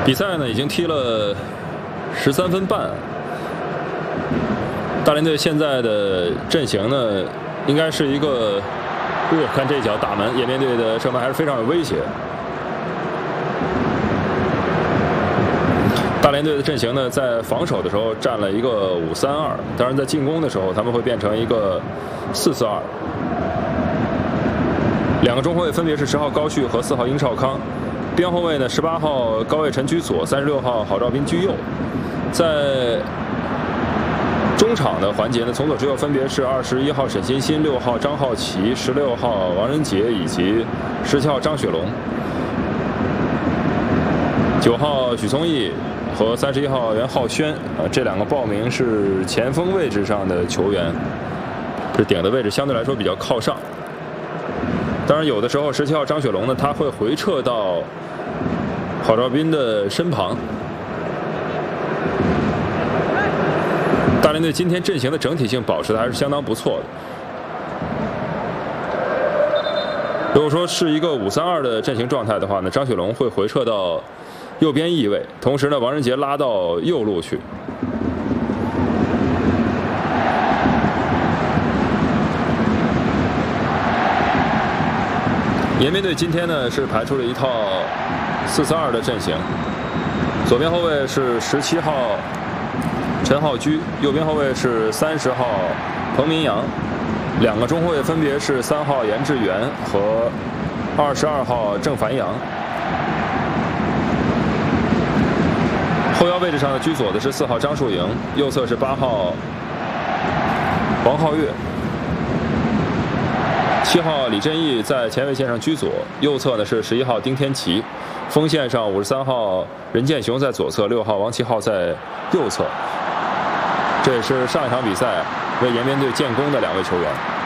比赛呢已经踢了13分半，大连队现在的阵型呢，应该是一个，看这脚大门，延边队的射门还是非常有威胁。大连队的阵型呢，在防守的时候占了一个5-3-2，当然在进攻的时候他们会变成一个4-4-2。两个中后卫分别是10号高旭和4号殷少康，边后卫呢18号高卫辰居左，36号郝兆斌居右。在中场的环节呢，从左至右分别是21号沈欣欣、6号张浩奇、16号王仁杰以及17号张雪龙、9号许聪毅和31号袁浩轩。这两个报名是前锋位置上的球员，这顶的位置相对来说比较靠上。当然，有的时候17号张雪龙呢，他会回撤到郝兆斌的身旁。大连队今天阵型的整体性保持的还是相当不错的。如果说是一个5-3-2的阵型状态的话呢，张雪龙会回撤到右边翼位，同时呢，王仁杰拉到右路去。延边队今天呢是排出了一套4-4-2的阵型，左边后卫是17号陈浩居，右边后卫是30号彭明阳，两个中后卫分别是3号严志源和22号郑凡阳。后腰位置上的居左的是4号张树营，右侧是8号王浩月。7号李振义在前卫线上居左，右侧呢是11号丁天琪，锋线上53号任建雄在左侧，6号王奇浩在右侧。这也是上一场比赛为延边队建功的2位球员。